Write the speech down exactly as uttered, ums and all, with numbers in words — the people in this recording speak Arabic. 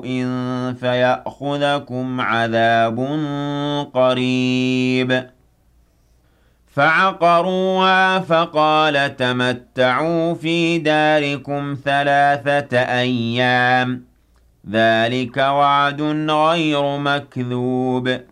إن فيأخذكم عذاب قريب فعقروها فقال تمتعوا في داركم ثلاثة أيام ذلك وعد غير مكذوب